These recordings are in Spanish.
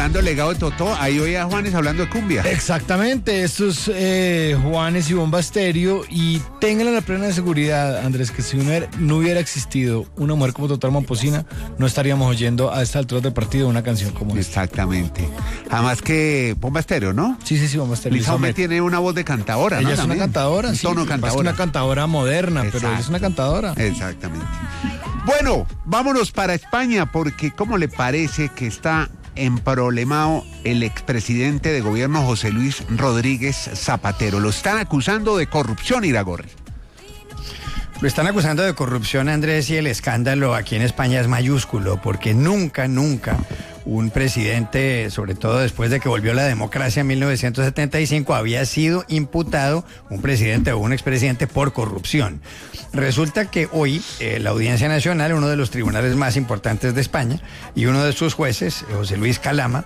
hablando del legado de Totó, ahí oí a Juanes hablando de cumbia. Exactamente, estos Juanes y Bomba Estéreo, y tengan la plena seguridad, Andrés, que si no hubiera existido una mujer como Totó Momposina, no estaríamos oyendo a esta altura del partido una canción como esta. Exactamente. Además que Bomba Estéreo, ¿no? Sí, Bomba Estéreo. Lisa Homer tiene una voz de cantadora, ella ¿no? es También. una cantadora, un tono cantadora. Es una cantadora moderna, Exacto. pero ella es una cantadora. Exactamente. Bueno, vámonos para España, porque ¿cómo le parece que está emproblemado el expresidente de gobierno José Luis Rodríguez Zapatero? Lo están acusando de corrupción, Iragorri. Lo están acusando de corrupción, Andrés, y el escándalo aquí en España es mayúsculo, porque nunca un presidente, sobre todo después de que volvió la democracia en 1975, había sido imputado, un presidente o un expresidente, por corrupción. Resulta que hoy la Audiencia Nacional, uno de los tribunales más importantes de España, y uno de sus jueces, José Luis Calama,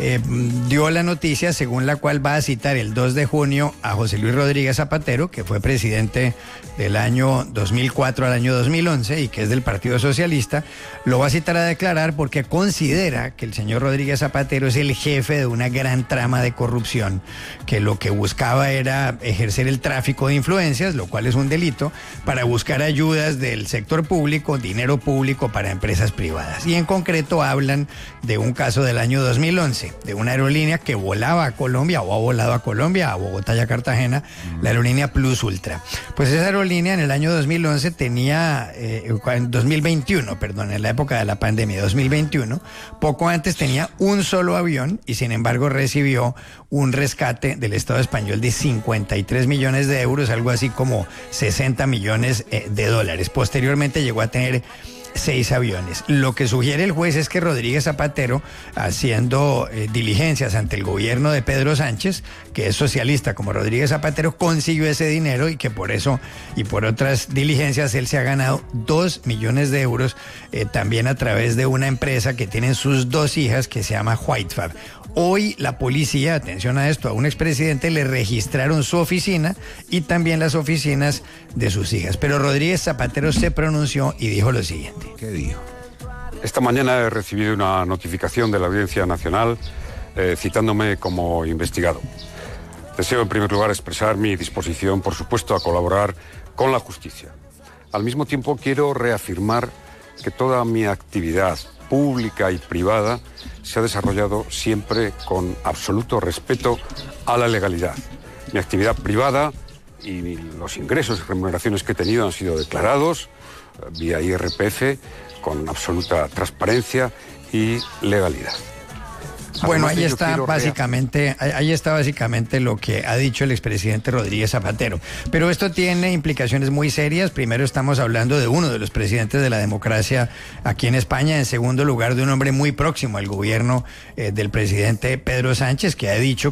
dio la noticia según la cual va a citar el 2 de junio a José Luis Rodríguez Zapatero, que fue presidente del año 2004 al año 2011 y que es del Partido Socialista. Lo va a citar a declarar porque considera que el señor Rodríguez Zapatero es el jefe de una gran trama de corrupción, que lo que buscaba era ejercer el tráfico de influencias, lo cual es un delito, para buscar ayudas del sector público, dinero público para empresas privadas. Y en concreto hablan de un caso del año 2011, de una aerolínea que volaba a Colombia, o ha volado a Colombia, a Bogotá y a Cartagena, la aerolínea Plus Ultra. Pues esa aerolínea en el año 2011 tenía, en 2021, perdón, en la época de la pandemia, 2021, poco antes tenía un solo avión y sin embargo recibió un rescate del Estado español de 53 millones de euros, algo así como 60 millones de dólares. Posteriormente llegó a tener 6 aviones. Lo que sugiere el juez es que Rodríguez Zapatero, haciendo diligencias ante el gobierno de Pedro Sánchez, que es socialista como Rodríguez Zapatero, consiguió ese dinero y que por eso y por otras diligencias él se ha ganado 2 millones de euros también a través de una empresa que tienen sus 2 hijas que se llama Whitefab. Hoy la policía, atención a esto, a un expresidente le registraron su oficina y también las oficinas de sus hijas. Pero Rodríguez Zapatero se pronunció y dijo lo siguiente. ¿Qué dijo? Esta mañana he recibido una notificación de la Audiencia Nacional citándome como investigado. Deseo en primer lugar expresar mi disposición, por supuesto, a colaborar con la justicia. Al mismo tiempo quiero reafirmar que toda mi actividad pública y privada se ha desarrollado siempre con absoluto respeto a la legalidad. Mi actividad privada y los ingresos y remuneraciones que he tenido han sido declarados vía IRPF con absoluta transparencia y legalidad. Bueno, ahí está básicamente lo que ha dicho el expresidente Rodríguez Zapatero. Pero esto tiene implicaciones muy serias. Primero, estamos hablando de uno de los presidentes de la democracia aquí en España. En segundo lugar, de un hombre muy próximo al gobierno del presidente Pedro Sánchez, que ha dicho